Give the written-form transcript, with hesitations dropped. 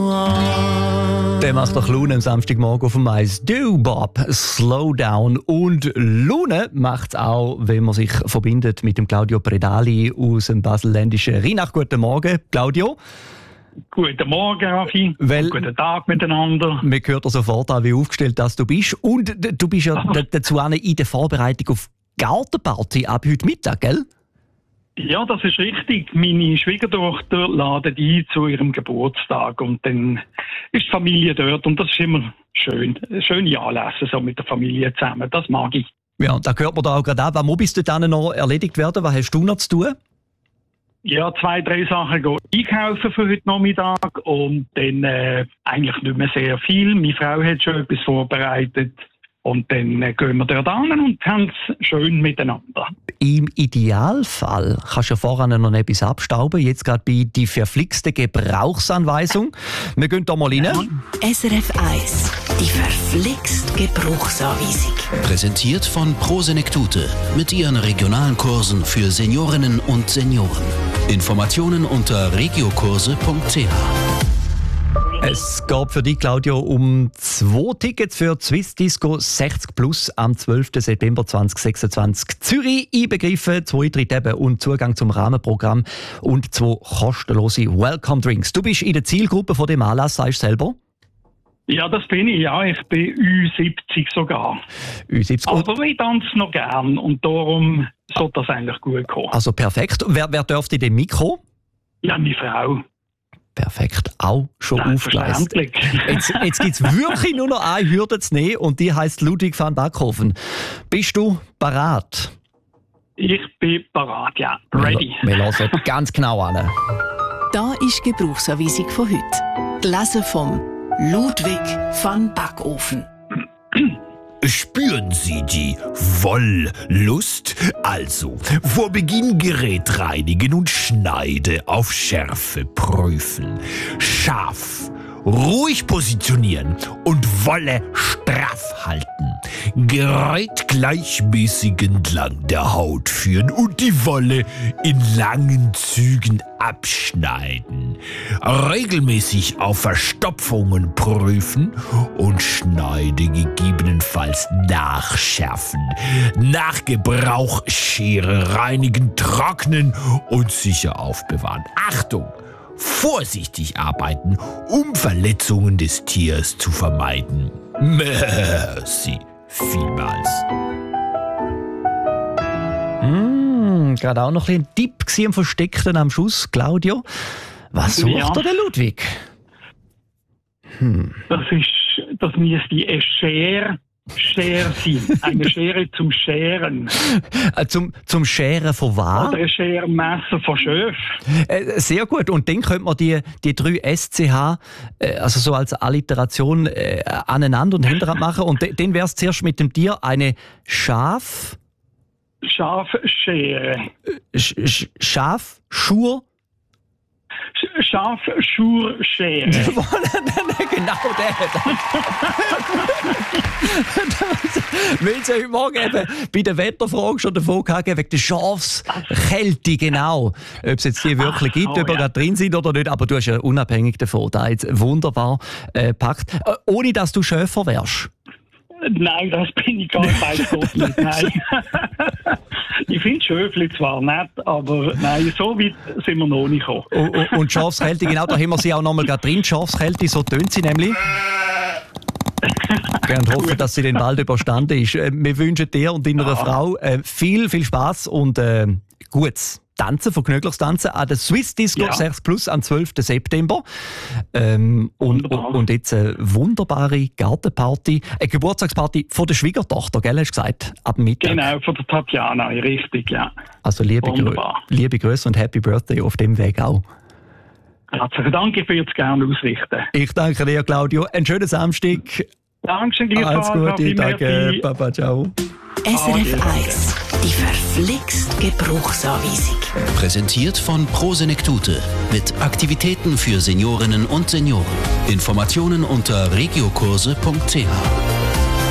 Der macht doch Laune am Samstagmorgen auf dem Mais. Du, Bob, slow down. Und Laune macht es auch, wenn man sich verbindet mit dem Claudio Predali aus dem baselländischen Rheinach. Guten Morgen, Claudio. Guten Morgen, Raffi. Guten Tag miteinander. Man hört dir sofort an, wie aufgestellt das du bist. Und du bist ja dazu in der Vorbereitung auf Gartenparty ab heute Mittag, gell? Ja, das ist richtig. Meine Schwiegertochter ladet ein zu ihrem Geburtstag und dann ist die Familie dort und das ist immer schön. Schöne Anlässe so mit der Familie zusammen, das mag ich. Ja, da hört man da auch gerade an. Was muss bis dahin noch erledigt werden? Was hast du noch zu tun? Ja, 2, 3 Sachen gehen einkaufen für heute Nachmittag und dann eigentlich nicht mehr sehr viel. Meine Frau hat schon etwas vorbereitet. Und dann gehen wir dort an und haben es schön miteinander. Im Idealfall kannst du ja voran noch etwas abstauben. Jetzt gerade bei die verflixte Gebrauchsanweisung. Wir gehen da mal rein. SRF 1, die verflixt Gebrauchsanweisung. Präsentiert von Pro Senektute mit ihren regionalen Kursen für Seniorinnen und Senioren. Informationen unter regiokurse.ch. Es geht für dich, Claudio, um 2 Tickets für die Swiss Disco 60 Plus am 12. September 2026. Zürich einbegriffen, 2 Eintritte eben und Zugang zum Rahmenprogramm und 2 kostenlose Welcome Drinks. Du bist in der Zielgruppe von dem Anlass, sagst du selber? Ja, das bin ich, ja. Ich bin Ü70 sogar. Ü70. Aber ich tanze noch gern und darum sollte das eigentlich gut kommen. Also perfekt. Wer dürfte in dem Mikro? Ja, meine Frau. Perfekt, auch schon aufgeleistet. Jetzt gibt es wirklich nur noch eine Hürde zu nehmen und die heisst Ludwig van Backhofen. Bist du parat? Ich bin parat, ja. Ready. Wir hören ganz genau an. Da ist die Gebrauchsanweisung von heute. Gelesen vom Ludwig van Backofen. Spüren Sie die Wollust? Also, vor Beginn Gerät reinigen und Schneide auf Schärfe prüfen. Scharf, ruhig positionieren und Wolle straff halten. Gerät gleichmäßig entlang der Haut führen und die Wolle in langen Zügen abschneiden. Regelmäßig auf Verstopfungen prüfen und Schneide gegebenenfalls nachschärfen. Nach Gebrauch Schere reinigen, trocknen und sicher aufbewahren. Achtung! Vorsichtig arbeiten, um Verletzungen des Tiers zu vermeiden. Merci vielmals. Gerade auch noch ein Tipp am Versteckten am Schuss, Claudio. Was sucht der Ludwig? Das müsste eine Schere sein. Eine Schere zum Scheren. Zum Scheren von was? Oder ein Schermesser von Schöf. Sehr gut. Und dann könnte man die 3 SCH also so als Alliteration aneinander und hintereinander machen. Und dann wäre es zuerst mit dem Tier eine Schafschere. Schafschur. Schafschurschere. Genau der. Weil es ja heute Morgen eben bei der Wetterfrage schon davon gehabt wegen der Schafskälte, genau. Ob es jetzt die wirklich gibt, ob wir gerade drin sind oder nicht, aber du hast ja unabhängig davon da jetzt wunderbar gepackt. Ohne dass du Schäfer wärst. Nein, das bin ich gar nicht, weiß Gott nicht. Nein. Ich finde Schöfli zwar nett, aber nein, so weit sind wir noch nicht gekommen. Und Schafskälte, genau, da haben wir sie auch noch mal gerade drin. Schafskälte, so tönt sie nämlich. Und hoffen, dass sie den bald überstanden ist. Wir wünschen dir und deiner Frau viel, viel Spass und gutes Tanzen, vergnügliches Tanzen an der Swiss Disco 60 Plus am 12. September. Und jetzt eine wunderbare Gartenparty, eine Geburtstagsparty von der Schwiegertochter, gell, hast du gesagt, ab Mittag. Genau, von der Tatjana, richtig, ja. Also liebe Grüße und Happy Birthday auf dem Weg auch. Herzlichen Dank, ich würde es gerne ausrichten. Ich danke dir, Claudio. Einen schönen Samstag. Dankeschön, gleichfalls. Alles Gute, danke. Papa, ciao. SRF 1, die verflixt Gebrauchsanweisung. Präsentiert von Pro Senektute mit Aktivitäten für Seniorinnen und Senioren. Informationen unter regiokurse.ch.